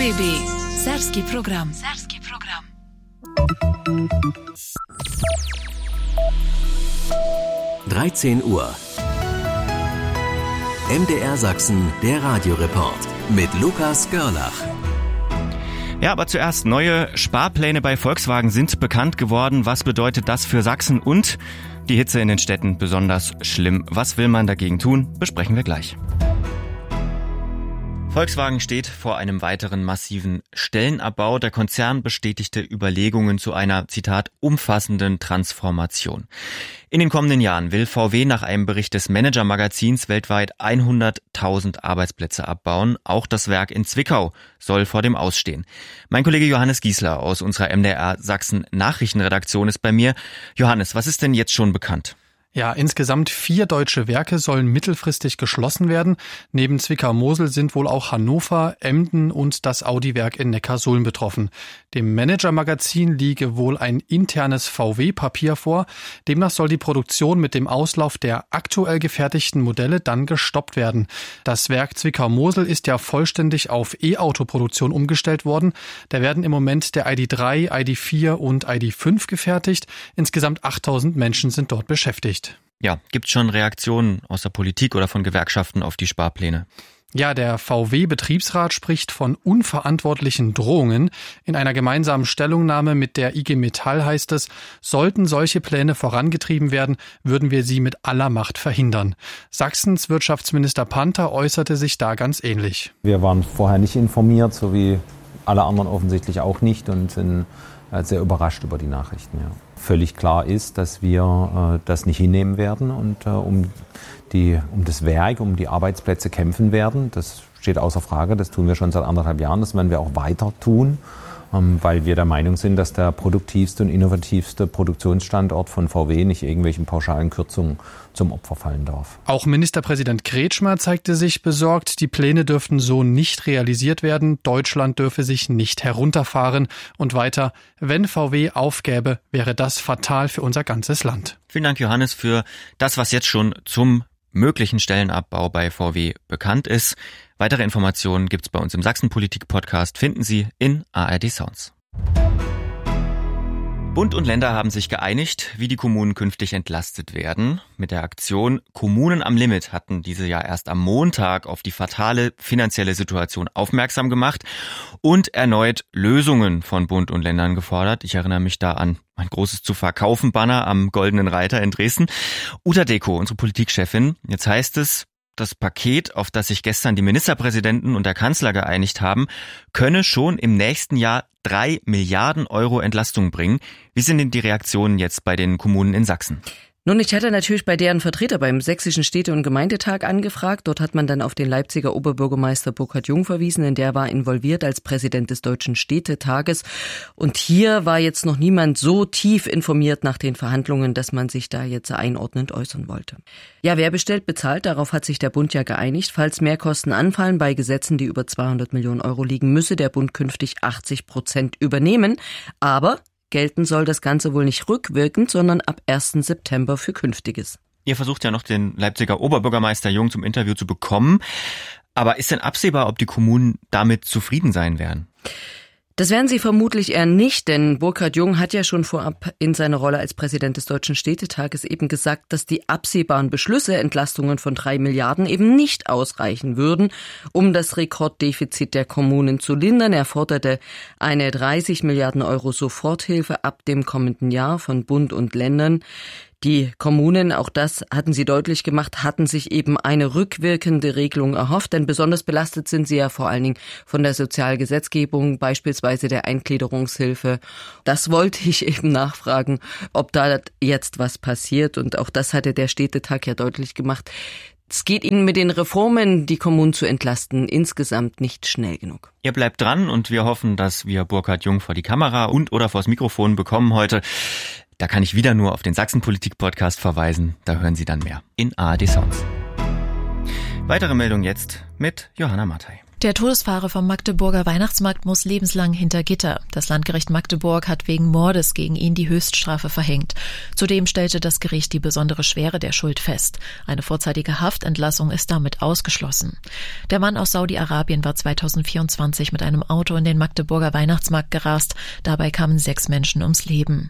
SBB, Serbski program. 13 Uhr. MDR Sachsen, der Radioreport mit Lukas Görlach. Ja, aber zuerst, neue Sparpläne bei Volkswagen sind bekannt geworden. Was bedeutet das für Sachsen und die Hitze in den Städten besonders schlimm? Was will man dagegen tun? Besprechen wir gleich. Volkswagen steht vor einem weiteren massiven Stellenabbau. Der Konzern bestätigte Überlegungen zu einer, Zitat, umfassenden Transformation. In den kommenden Jahren will VW nach einem Bericht des Manager-Magazins weltweit 100.000 Arbeitsplätze abbauen. Auch das Werk in Zwickau soll vor dem Ausstehen. Mein Kollege Johannes Giesler aus unserer MDR Sachsen Nachrichtenredaktion ist bei mir. Johannes, was ist denn jetzt schon bekannt? Ja, insgesamt 4 deutsche Werke sollen mittelfristig geschlossen werden. Neben Zwickau-Mosel sind wohl auch Hannover, Emden und das Audi-Werk in Neckarsulm betroffen. Dem Manager-Magazin liege wohl ein internes VW-Papier vor. Demnach soll die Produktion mit dem Auslauf der aktuell gefertigten Modelle dann gestoppt werden. Das Werk Zwickau-Mosel ist ja vollständig auf E-Auto-Produktion umgestellt worden. Da werden im Moment der ID.3, ID.4 und ID.5 gefertigt. Insgesamt 8.000 Menschen sind dort beschäftigt. Ja, gibt's schon Reaktionen aus der Politik oder von Gewerkschaften auf die Sparpläne? Ja, der VW-Betriebsrat spricht von unverantwortlichen Drohungen. In einer gemeinsamen Stellungnahme mit der IG Metall heißt es, sollten solche Pläne vorangetrieben werden, würden wir sie mit aller Macht verhindern. Sachsens Wirtschaftsminister Panther äußerte sich da ganz ähnlich. Wir waren vorher nicht informiert, so wie alle anderen offensichtlich auch nicht und sind sehr überrascht über die Nachrichten. Ja. Völlig klar ist, dass wir das nicht hinnehmen werden und um das Werk, um die Arbeitsplätze kämpfen werden. Das steht außer Frage, das tun wir schon seit 1,5 Jahren, das werden wir auch weiter tun, weil wir der Meinung sind, dass der produktivste und innovativste Produktionsstandort von VW nicht irgendwelchen pauschalen Kürzungen zum Opfer fallen darf. Auch Ministerpräsident Kretschmer zeigte sich besorgt, die Pläne dürften so nicht realisiert werden, Deutschland dürfe sich nicht herunterfahren und weiter, wenn VW aufgäbe, wäre das fatal für unser ganzes Land. Vielen Dank, Johannes, für das, was jetzt schon zum möglichen Stellenabbau bei VW bekannt ist. Weitere Informationen gibt's bei uns im Sachsen-Politik-Podcast, finden Sie in ARD Sounds. Bund und Länder haben sich geeinigt, wie die Kommunen künftig entlastet werden. Mit der Aktion Kommunen am Limit hatten diese ja erst am Montag auf die fatale finanzielle Situation aufmerksam gemacht und erneut Lösungen von Bund und Ländern gefordert. Ich erinnere mich da an mein großes Zu-verkaufen-Banner am Goldenen Reiter in Dresden. Uta Deko, unsere Politikchefin, jetzt heißt es, das Paket, auf das sich gestern die Ministerpräsidenten und der Kanzler geeinigt haben, könne schon im nächsten Jahr 3 Milliarden Euro Entlastung bringen. Wie sind denn die Reaktionen jetzt bei den Kommunen in Sachsen? Nun, ich hatte natürlich bei deren Vertreter beim Sächsischen Städte- und Gemeindetag angefragt. Dort hat man dann auf den Leipziger Oberbürgermeister Burkhard Jung verwiesen, denn der war involviert als Präsident des Deutschen Städtetages. Und hier war jetzt noch niemand so tief informiert nach den Verhandlungen, dass man sich da jetzt einordnend äußern wollte. Ja, wer bestellt, bezahlt. Darauf hat sich der Bund ja geeinigt. Falls Mehrkosten anfallen bei Gesetzen, die über 200 Millionen Euro liegen, müsse der Bund künftig 80% übernehmen. Aber gelten soll das Ganze wohl nicht rückwirkend, sondern ab 1. September für Künftiges. Ihr versucht ja noch den Leipziger Oberbürgermeister Jung zum Interview zu bekommen. Aber ist denn absehbar, ob die Kommunen damit zufrieden sein werden? Das werden sie vermutlich eher nicht, denn Burkhard Jung hat ja schon vorab in seiner Rolle als Präsident des Deutschen Städtetages eben gesagt, dass die absehbaren Beschlüsse, Entlastungen von 3 Milliarden eben nicht ausreichen würden, um das Rekorddefizit der Kommunen zu lindern. Er forderte eine 30 Milliarden Euro Soforthilfe ab dem kommenden Jahr von Bund und Ländern. Die Kommunen, auch das hatten sie deutlich gemacht, hatten sich eben eine rückwirkende Regelung erhofft, denn besonders belastet sind sie ja vor allen Dingen von der Sozialgesetzgebung, beispielsweise der Eingliederungshilfe. Das wollte ich eben nachfragen, ob da jetzt was passiert, und auch das hatte der Städtetag ja deutlich gemacht. Es geht ihnen mit den Reformen, die Kommunen zu entlasten, insgesamt nicht schnell genug. Ihr bleibt dran und wir hoffen, dass wir Burkhard Jung vor die Kamera und oder vors Mikrofon bekommen heute. Da kann ich wieder nur auf den Sachsen-Politik-Podcast verweisen. Da hören Sie dann mehr in ARD Sounds. Weitere Meldung jetzt mit Johanna Mattei. Der Todesfahrer vom Magdeburger Weihnachtsmarkt muss lebenslang hinter Gitter. Das Landgericht Magdeburg hat wegen Mordes gegen ihn die Höchststrafe verhängt. Zudem stellte das Gericht die besondere Schwere der Schuld fest. Eine vorzeitige Haftentlassung ist damit ausgeschlossen. Der Mann aus Saudi-Arabien war 2024 mit einem Auto in den Magdeburger Weihnachtsmarkt gerast. Dabei kamen 6 Menschen ums Leben.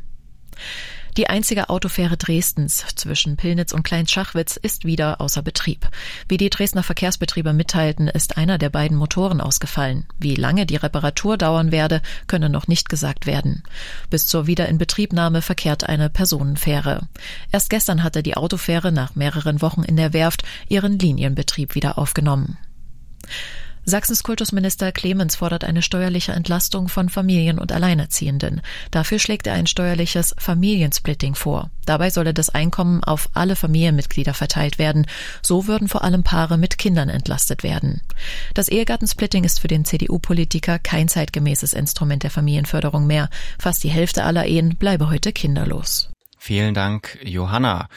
Die einzige Autofähre Dresdens zwischen Pillnitz und Kleinschachwitz ist wieder außer Betrieb. Wie die Dresdner Verkehrsbetriebe mitteilten, ist einer der beiden Motoren ausgefallen. Wie lange die Reparatur dauern werde, könne noch nicht gesagt werden. Bis zur Wiederinbetriebnahme verkehrt eine Personenfähre. Erst gestern hatte die Autofähre nach mehreren Wochen in der Werft ihren Linienbetrieb wieder aufgenommen. Sachsens Kultusminister Clemens fordert eine steuerliche Entlastung von Familien und Alleinerziehenden. Dafür schlägt er ein steuerliches Familiensplitting vor. Dabei solle das Einkommen auf alle Familienmitglieder verteilt werden. So würden vor allem Paare mit Kindern entlastet werden. Das Ehegattensplitting ist für den CDU-Politiker kein zeitgemäßes Instrument der Familienförderung mehr. Fast die Hälfte aller Ehen bleibe heute kinderlos. Vielen Dank, Johanna.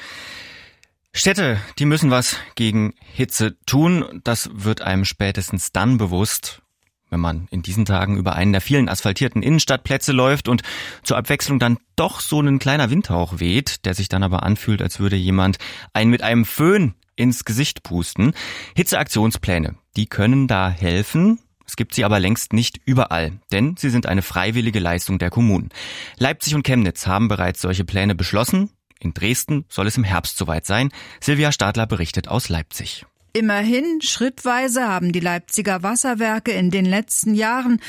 Städte, die müssen was gegen Hitze tun. Das wird einem spätestens dann bewusst, wenn man in diesen Tagen über einen der vielen asphaltierten Innenstadtplätze läuft und zur Abwechslung dann doch so ein kleiner Windhauch weht, der sich dann aber anfühlt, als würde jemand einen mit einem Föhn ins Gesicht pusten. Hitzeaktionspläne, die können da helfen. Es gibt sie aber längst nicht überall, denn sie sind eine freiwillige Leistung der Kommunen. Leipzig und Chemnitz haben bereits solche Pläne beschlossen. In Dresden soll es im Herbst soweit sein. Silvia Stadler berichtet aus Leipzig. Immerhin, schrittweise haben die Leipziger Wasserwerke in den letzten Jahren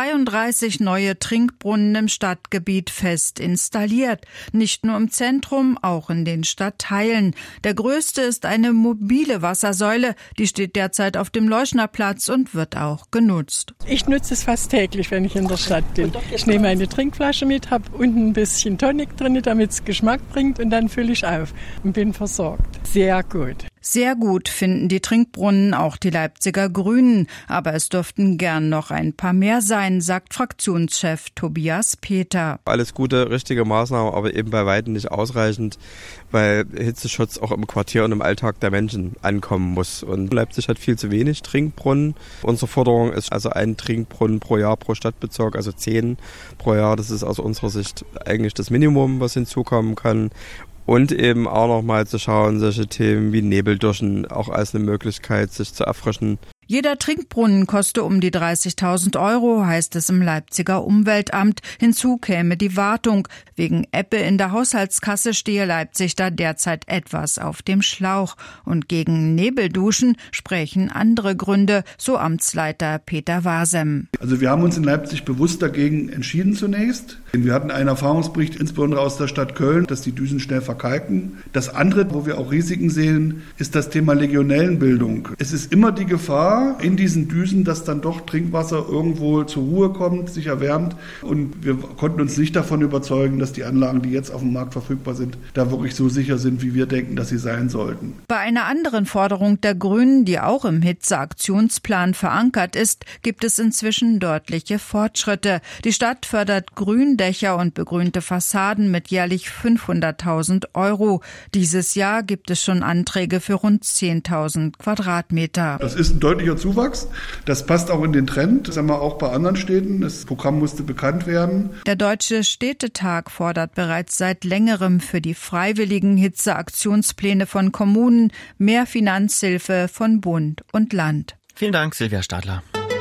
32 neue Trinkbrunnen im Stadtgebiet fest installiert. Nicht nur im Zentrum, auch in den Stadtteilen. Der größte ist eine mobile Wassersäule. Die steht derzeit auf dem Leuschnerplatz und wird auch genutzt. Ich nutze es fast täglich, wenn ich in der Stadt bin. Ich nehme eine Trinkflasche mit, habe unten ein bisschen Tonic drin, damit es Geschmack bringt, und dann fülle ich auf und bin versorgt. Sehr gut. Sehr gut finden die Trinkbrunnen auch die Leipziger Grünen. Aber es dürften gern noch ein paar mehr sein, sagt Fraktionschef Tobias Peter. Alles gute, richtige Maßnahmen, aber eben bei weitem nicht ausreichend, weil Hitzeschutz auch im Quartier und im Alltag der Menschen ankommen muss. Und Leipzig hat viel zu wenig Trinkbrunnen. Unsere Forderung ist also ein Trinkbrunnen pro Jahr pro Stadtbezirk, also 10 pro Jahr. Das ist aus unserer Sicht eigentlich das Minimum, was hinzukommen kann. Und eben auch noch mal zu schauen, solche Themen wie Nebeldurchen auch als eine Möglichkeit, sich zu erfrischen. Jeder Trinkbrunnen koste um die 30.000 €, heißt es im Leipziger Umweltamt. Hinzu käme die Wartung. Wegen Ebbe in der Haushaltskasse stehe Leipzig da derzeit etwas auf dem Schlauch. Und gegen Nebelduschen sprechen andere Gründe, so Amtsleiter Peter Wasem. Also wir haben uns in Leipzig bewusst dagegen entschieden zunächst. Wir hatten einen Erfahrungsbericht, insbesondere aus der Stadt Köln, dass die Düsen schnell verkalken. Das andere, wo wir auch Risiken sehen, ist das Thema Legionellenbildung. Es ist immer die Gefahr in diesen Düsen, dass dann doch Trinkwasser irgendwo zur Ruhe kommt, sich erwärmt. Und wir konnten uns nicht davon überzeugen, dass die Anlagen, die jetzt auf dem Markt verfügbar sind, da wirklich so sicher sind, wie wir denken, dass sie sein sollten. Bei einer anderen Forderung der Grünen, die auch im Hitzeaktionsplan verankert ist, gibt es inzwischen deutliche Fortschritte. Die Stadt fördert Gründächer und begrünte Fassaden mit jährlich 500.000 €. Dieses Jahr gibt es schon Anträge für rund 10.000 Quadratmeter. Das ist ein deutlicher Zuwachs. Das passt auch in den Trend. Das haben wir auch bei anderen Städten. Das Programm musste bekannt werden. Der Deutsche Städtetag fordert bereits seit längerem für die freiwilligen Hitzeaktionspläne von Kommunen mehr Finanzhilfe von Bund und Land. Vielen Dank, Silvia Stadler.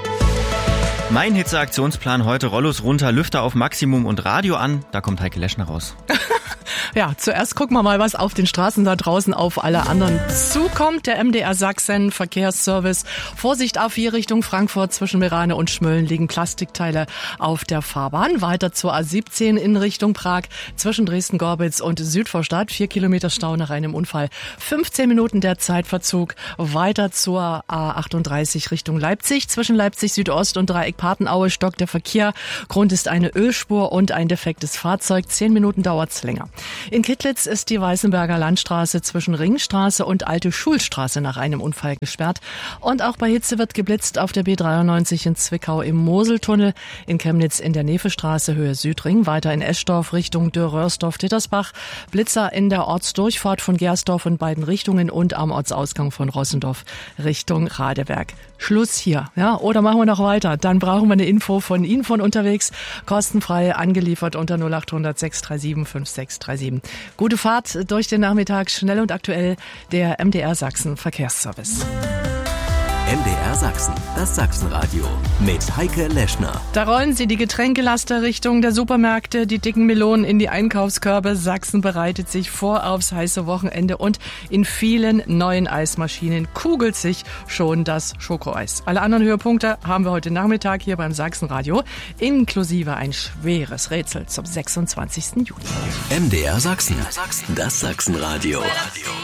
Mein Hitzeaktionsplan heute: Rollos runter, Lüfter auf Maximum und Radio an. Da kommt Heike Leschner raus. Ja, zuerst gucken wir mal, was auf den Straßen da draußen auf alle anderen zukommt. Der MDR Sachsen Verkehrsservice. Vorsicht auf hier Richtung Frankfurt. Zwischen Merane und Schmölln liegen Plastikteile auf der Fahrbahn. Weiter zur A17 in Richtung Prag. Zwischen Dresden-Gorbitz und Südvorstadt. 4 Kilometer Stau nach einem Unfall. 15 Minuten der Zeitverzug. Weiter zur A38 Richtung Leipzig. Zwischen Leipzig Südost und Dreieck Patenaue stockt der Verkehr. Grund ist eine Ölspur und ein defektes Fahrzeug. 10 Minuten dauert's länger. In Kittlitz ist die Weißenberger Landstraße zwischen Ringstraße und Alte Schulstraße nach einem Unfall gesperrt. Und auch bei Hitze wird geblitzt auf der B93 in Zwickau im Moseltunnel, in Chemnitz in der Nevestraße Höhe Südring, weiter in Eschdorf Richtung Dürr-Röhrsdorf-Tittersbach, Blitzer in der Ortsdurchfahrt von Gersdorf in beiden Richtungen und am Ortsausgang von Rossendorf Richtung Radeberg. Schluss hier, ja? Oder machen wir noch weiter? Dann brauchen wir eine Info von Ihnen von unterwegs, kostenfrei angeliefert unter 0800 637 5637. Gute Fahrt durch den Nachmittag, schnell und aktuell, der MDR Sachsen Verkehrsservice. MDR Sachsen, das Sachsenradio mit Heike Leschner. Da rollen sie die Getränkelaster Richtung der Supermärkte, die dicken Melonen in die Einkaufskörbe. Sachsen bereitet sich vor aufs heiße Wochenende und in vielen neuen Eismaschinen kugelt sich schon das Schokoeis. Alle anderen Höhepunkte haben wir heute Nachmittag hier beim Sachsenradio, inklusive ein schweres Rätsel zum 26. Juni. MDR Sachsen, das Sachsenradio.